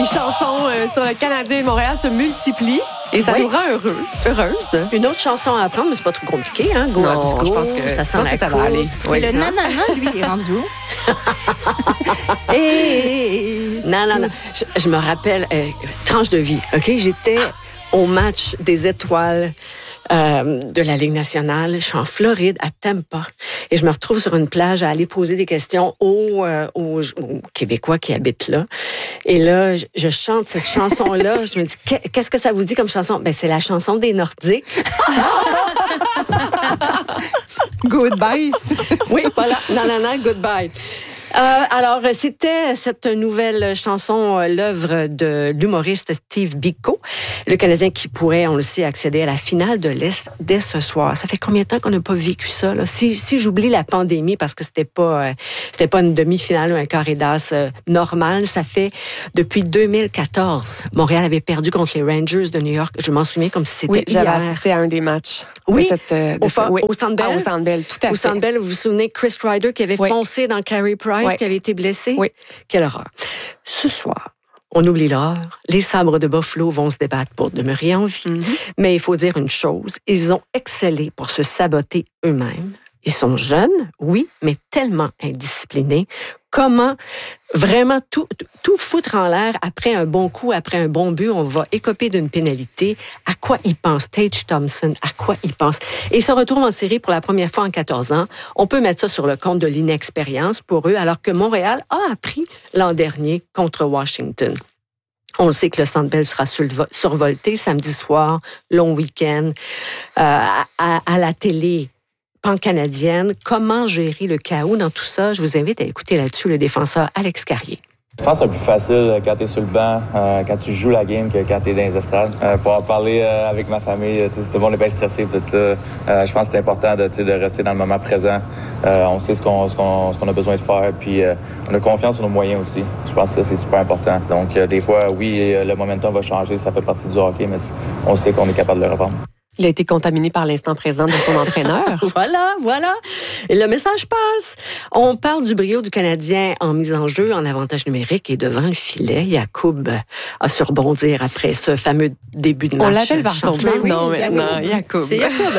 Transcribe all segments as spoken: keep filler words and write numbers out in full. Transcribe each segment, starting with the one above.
chansons euh, sur le Canadien de Montréal se multiplient. Et ça oui. nous rend heureux, heureuse. Une autre chanson à apprendre, mais c'est pas trop compliqué, hein? Go non, Absco, je pense que ça sent pense la que ça cour. va aller. Oui, le nanana, lui, il est rendu où? Et... Non, non, non. Je, je me rappelle, euh, tranche de vie, OK? J'étais au match des étoiles euh, de la Ligue nationale. Je suis en Floride, à Tampa. Et je me retrouve sur une plage à aller poser des questions aux, euh, aux, aux Québécois qui habitent là. Et là, je, je chante cette chanson-là. Je me dis, qu'est-ce que ça vous dit comme chanson? Ben, c'est la chanson des Nordiques. Goodbye. Oui, voilà. Non, non, non, goodbye. Euh, alors, c'était cette nouvelle chanson, euh, l'œuvre de l'humoriste Steve Biko, le Canadien qui pourrait, on le sait, accéder à la finale de l'Est dès ce soir. Ça fait combien de temps qu'on n'a pas vécu ça, là? Si, si j'oublie la pandémie, parce que c'était pas, euh, c'était pas une demi-finale ou un carré d'as euh, normal, ça fait depuis deux mille quatorze. Montréal avait perdu contre les Rangers de New York. Je m'en souviens comme si c'était Oui, j'avais hier. assisté à un des matchs. Oui, de cette, euh, de au, ce, oui. au Centre Bell. Ah, au Centre Bell, tout à Au fait. Centre Bell, vous vous souvenez, Chris Kreider qui avait oui. foncé dans Carey Price, oui. qui avait été blessé? Oui. Quelle horreur. Ce soir, on oublie l'heure. Les Sabres de Buffalo vont se débattre pour demeurer en vie. Mm-hmm. Mais il faut dire une chose, ils ont excellé pour se saboter eux-mêmes. Ils sont jeunes, oui, mais tellement indisciplinés. Comment vraiment tout, tout foutre en l'air après un bon coup, après un bon but, on va écoper d'une pénalité. À quoi ils pensent? Tage Thompson, à quoi ils pensent? Et ils se retrouvent en série pour la première fois en quatorze ans. On peut mettre ça sur le compte de l'inexpérience pour eux, alors que Montréal a appris l'an dernier contre Washington. On le sait que le Centre Bell sera survolté samedi soir, long week-end, euh, à, à, à la télé pan-canadienne. Comment gérer le chaos dans tout ça? Je vous invite à écouter là-dessus le défenseur Alex Carrier. Je pense que c'est plus facile quand tu es sur le banc, euh, quand tu joues la game, que quand tu es dans les estrades. Euh, pour en parler euh, avec ma famille, tout le monde est bien stressé, tout ça. Euh, je pense que c'est important de, de rester dans le moment présent. Euh, on sait ce qu'on, ce, qu'on, ce qu'on a besoin de faire, puis euh, on a confiance en nos moyens aussi. Je pense que ça, c'est super important. Donc, euh, des fois, oui, le momentum va changer, ça fait partie du hockey, mais on sait qu'on est capable de le reprendre. Il a été contaminé par l'instant présent de son entraîneur. Voilà, voilà. Et le message passe. On parle du brio du Canadien en mise en jeu, en avantage numérique et devant le filet. Yacoub a su rebondir après ce fameux début de match. On l'appelle par son nom maintenant, Yacoub. C'est Yacoub.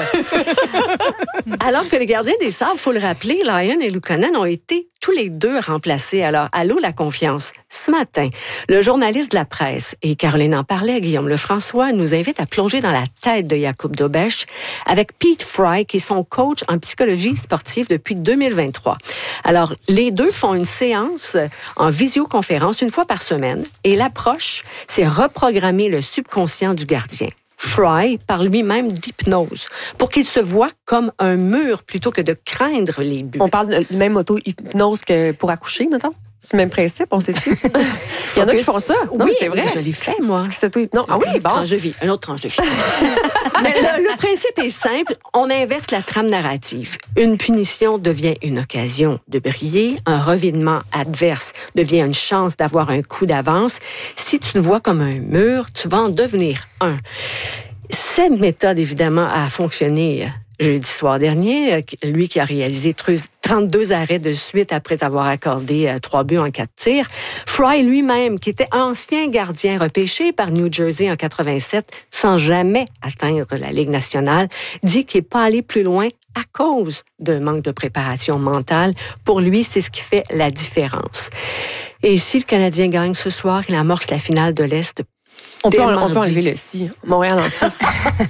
Alors que les gardiens des Sabres, il faut le rappeler, Lyon et Luukkonen ont été tous les deux remplacés. Alors, allô la confiance. Ce matin, le journaliste de la presse, et Caroline en parlait, Guillaume Lefrançois, nous invite à plonger dans la tête de Yacoub Dobeš avec Pete Fry, qui est son coach en psychologie sportive depuis deux mille vingt-trois. Alors, les deux font une séance en visioconférence une fois par semaine et l'approche, c'est reprogrammer le subconscient du gardien. Fry parle lui-même d'hypnose pour qu'il se voit comme un mur plutôt que de craindre les buts. On parle de même auto-hypnose que pour accoucher, mettons? C'est le même principe, on sait-tu? Il y en a qui font ça. Non, oui, c'est vrai. Je l'ai fait, moi. C'est que non. Ah oui, une bon. tranche de vie, une autre tranche de vie. Mais le, le principe est simple. On inverse la trame narrative. Une punition devient une occasion de briller. Un revirement adverse devient une chance d'avoir un coup d'avance. Si tu te vois comme un mur, tu vas en devenir un. Cette méthode, évidemment, a fonctionné jeudi soir dernier, lui qui a réalisé trente-deux arrêts de suite après avoir accordé trois buts en quatre tirs. Fry lui-même, qui était ancien gardien repêché par New Jersey en quatre-vingt-sept, sans jamais atteindre la Ligue nationale, dit qu'il n'est pas allé plus loin à cause d'un manque de préparation mentale. Pour lui, c'est ce qui fait la différence. Et si le Canadien gagne ce soir, il amorce la finale de l'Est. On peut, on peut enlever le si. Montréal en six.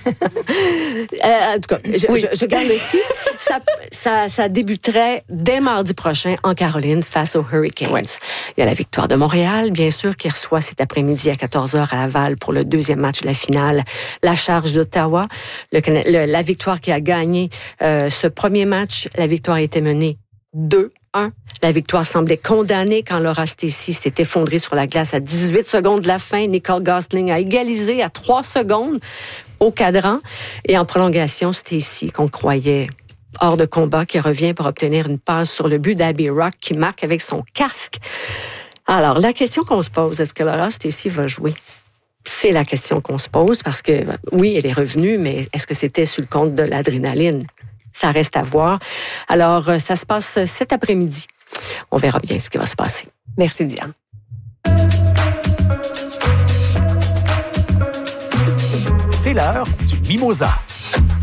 euh, en tout cas, je, oui. je, je garde le si. Ça, ça, ça débuterait dès mardi prochain en Caroline face aux Hurricanes. Ouais. Il y a la victoire de Montréal, bien sûr, qui reçoit cet après-midi à quatorze heures à Laval pour le deuxième match de la finale. La charge d'Ottawa, le, le, la victoire qui a gagné euh, ce premier match, la victoire a été menée deux un. La victoire semblait condamnée quand Laura Stacey s'est effondrée sur la glace à dix-huit secondes de la fin. Nicole Gosling a égalisé à trois secondes au cadran. Et en prolongation, Stacey, qu'on croyait hors de combat, qui revient pour obtenir une passe sur le but d'Abby Rock, qui marque avec son casque. Alors, la question qu'on se pose, est-ce que Laura Stacey va jouer? C'est la question qu'on se pose parce que, oui, elle est revenue, mais est-ce que c'était sur le compte de l'adrénaline? Ça reste à voir. Alors, ça se passe cet après-midi. On verra bien ce qui va se passer. Merci, Diane. C'est l'heure du Mimosa.